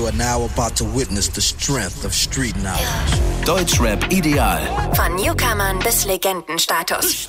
You are now about to witness the strength of street knowledge. Deutschrap ideal. Von Newcomern bis Legendenstatus.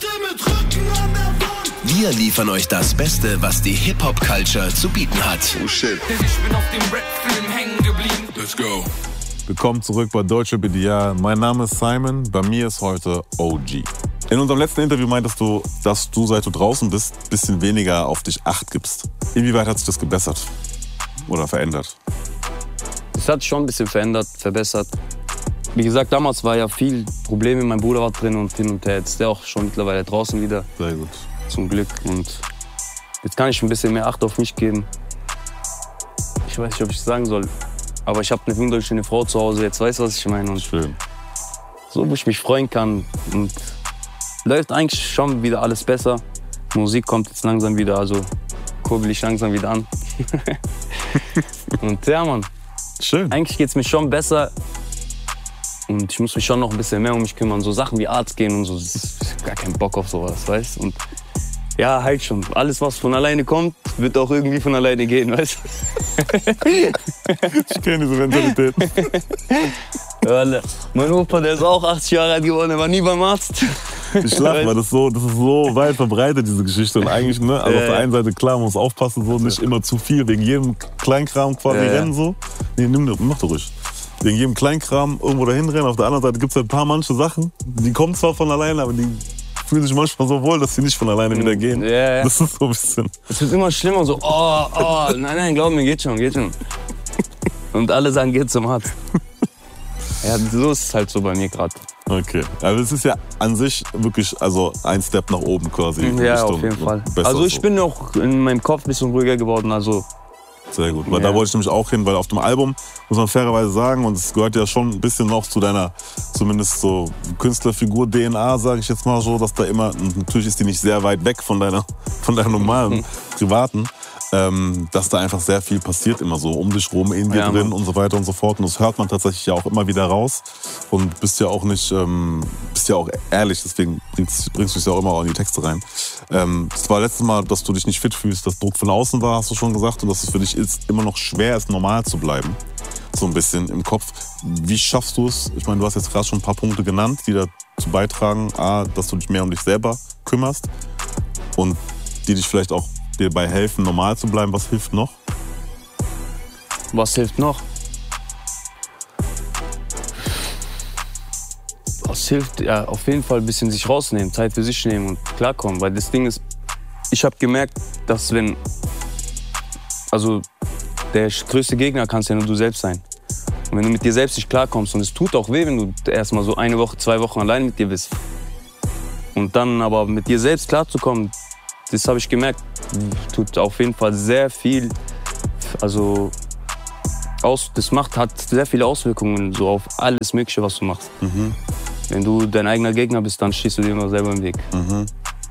Wir liefern euch das Beste, was die Hip-Hop-Culture zu bieten hat. Oh shit. Denn ich bin auf dem Rap-Film hängen geblieben. Let's go. Willkommen zurück bei Deutschrap ideal. Mein Name ist Simon, bei mir ist heute OG. In unserem letzten Interview meintest du, dass du, seit du draußen bist, ein bisschen weniger auf dich Acht gibst. Inwieweit hat sich das gebessert oder verändert? Es hat sich schon ein bisschen verändert, verbessert. Wie gesagt, damals war ja viel Probleme, mein Bruder war drin und hin und her. Jetzt ist der auch schon mittlerweile draußen wieder. Sehr gut. Zum Glück. Und jetzt kann ich ein bisschen mehr Acht auf mich geben. Ich weiß nicht, ob ich es sagen soll, aber ich habe eine wunderschöne Frau zu Hause. Jetzt weißt du, was ich meine. Und schön. So, wo ich mich freuen kann. Und läuft eigentlich schon wieder alles besser. Musik kommt jetzt langsam wieder, also kurbel ich langsam wieder an. Und ja, Mann. Schön. Eigentlich geht's mir schon besser. Und ich muss mich schon noch ein bisschen mehr um mich kümmern. So Sachen wie Arzt gehen und so, das ist gar kein Bock auf sowas, weißt du? Und ja, halt schon. Alles, was von alleine kommt, wird auch irgendwie von alleine gehen, weißt du? Ich kenne diese Mentalität. Mein Opa, der ist auch 80 Jahre alt geworden, der war nie beim Arzt. Ich lache, weil das ist so weit verbreitet, diese Geschichte. Und eigentlich, ne, also auf der einen Seite, klar, man muss aufpassen, so nicht immer zu viel, wegen jedem Kleinkram quasi rennen so. Nee, mach doch ruhig. Wegen jedem Kleinkram irgendwo dahin rennen. Auf der anderen Seite gibt es halt ein paar manche Sachen, die kommen zwar von alleine, aber die fühlen sich manchmal so wohl, dass sie nicht von alleine wieder gehen. Ja. Das ist so ein bisschen. Es wird immer schlimmer, so, nein, glaub mir, geht schon. Und alle sagen, geht zum Arzt. Ja, so ist es halt so bei mir gerade. Okay, aber es ist ja an sich wirklich also ein Step nach oben quasi. Ja, auf jeden Fall. Also ich bin auch in meinem Kopf ein bisschen ruhiger geworden, also. Sehr gut, weil da wollte ich nämlich auch hin, weil auf dem Album, muss man fairerweise sagen, und es gehört ja schon ein bisschen noch zu deiner, zumindest so Künstlerfigur-DNA, sage ich jetzt mal so, dass da immer, natürlich ist die nicht sehr weit weg von deiner normalen, privaten, dass da einfach sehr viel passiert immer so um dich rum, in dir drin und so weiter und so fort. Und das hört man tatsächlich ja auch immer wieder raus und bist ja auch nicht, bist ja auch ehrlich, deswegen bringst du dich ja auch immer auch in die Texte rein. Das war letztes Mal, dass du dich nicht fit fühlst, dass Druck von außen war, hast du schon gesagt, und dass es für dich immer noch schwer ist, normal zu bleiben. So ein bisschen im Kopf. Wie schaffst du es? Ich meine, du hast jetzt gerade schon ein paar Punkte genannt, die dazu beitragen, dass du dich mehr um dich selber kümmerst und die dich vielleicht auch dir dabei helfen, normal zu bleiben. Was hilft noch? Was hilft noch? Was hilft? Ja, auf jeden Fall ein bisschen sich rausnehmen, Zeit für sich nehmen und klarkommen. Weil das Ding ist, ich habe gemerkt, dass also der größte Gegner kannst ja nur du selbst sein. Und wenn du mit dir selbst nicht klarkommst, und es tut auch weh, wenn du erstmal so 1 Woche, 2 Wochen allein mit dir bist. Und dann aber mit dir selbst klarzukommen, das habe ich gemerkt, tut auf jeden Fall sehr viel, also hat sehr viele Auswirkungen so auf alles Mögliche, was du machst. Mhm. Wenn du dein eigener Gegner bist, dann stehst du dir immer selber im Weg. Mhm.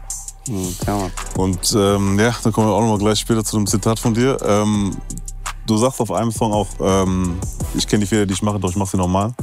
Und da kommen wir auch noch mal gleich später zu dem Zitat von dir. Du sagst auf einem Song auch, ich kenne die Fehler, die ich mache, doch ich mache sie normal.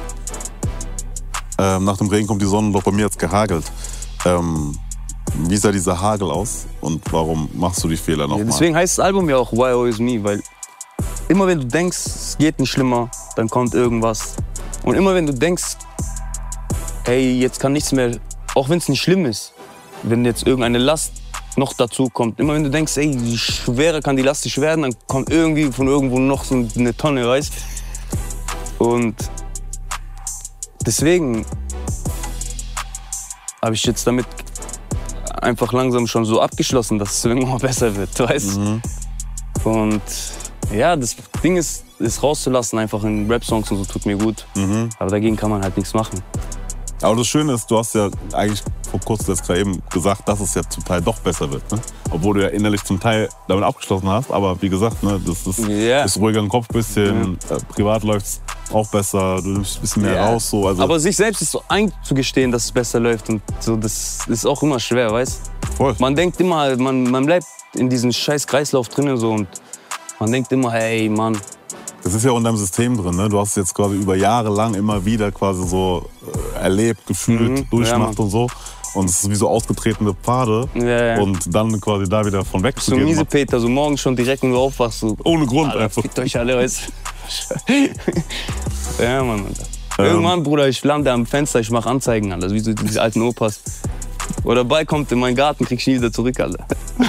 Nach dem Regen kommt die Sonne, doch bei mir hat's gehagelt. Wie sah dieser Hagel aus und warum machst du die Fehler nochmal? Ja, deswegen heißt das Album ja auch Why Always Me, weil immer wenn du denkst, es geht nicht schlimmer, dann kommt irgendwas. Und immer wenn du denkst, hey, jetzt kann nichts mehr, auch wenn es nicht schlimm ist, wenn jetzt irgendeine Last noch dazu kommt, immer wenn du denkst, ey, wie schwerer kann die Last nicht werden, dann kommt irgendwie von irgendwo noch so eine Tonne, weißt? Und deswegen habe ich jetzt damit einfach langsam schon so abgeschlossen, dass es irgendwann mal besser wird, weißt? Mhm. Und ja, das Ding ist rauszulassen einfach in Rap-Songs und so tut mir gut. Mhm. Aber dagegen kann man halt nichts machen. Aber das Schöne ist, du hast ja eigentlich vor kurzem jetzt gerade eben gesagt, dass es ja zum Teil doch besser wird. Ne? Obwohl du ja innerlich zum Teil damit abgeschlossen hast. Aber wie gesagt, ne, das ist bist ruhiger im Kopf ein bisschen. Privat läuft es auch besser. Du nimmst ein bisschen mehr raus. So, also aber sich selbst ist so einzugestehen, dass es besser läuft. Und so, das ist auch immer schwer, weißt du? Voll. Man denkt immer, man bleibt in diesem scheiß Kreislauf drin so, und man denkt immer, hey, Mann. Das ist ja auch in deinem System drin, ne? Du hast es jetzt quasi über Jahre lang immer wieder quasi so erlebt, gefühlt, durchgemacht und so. Und es ist wie so ausgetretene Pfade. Ja. Und dann quasi da wieder von weg zu gehen. So Miesepeter, so morgens schon direkt, wenn du aufwachst. So, ohne Grund einfach. Fickt euch alle, weißt Ja, Mann, Alter. Irgendwann, Bruder, ich lande am Fenster, ich mach Anzeigen, Alter, wie so diese alten Opas. Oder dabei kommt in meinen Garten, krieg ich nie wieder zurück, Alter.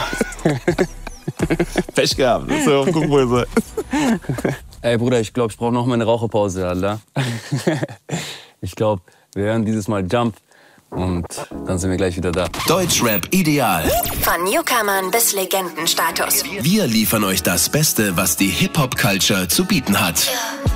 Pech gehabt. So, guck, wo ihr seid. Ey, Bruder, ich glaube, ich brauche noch mal eine Raucherpause, Alter. Ich glaube, wir hören dieses Mal Jump und dann sind wir gleich wieder da. Deutschrap ideal. Von Newcomern bis Legendenstatus. Wir liefern euch das Beste, was die Hip-Hop-Culture zu bieten hat.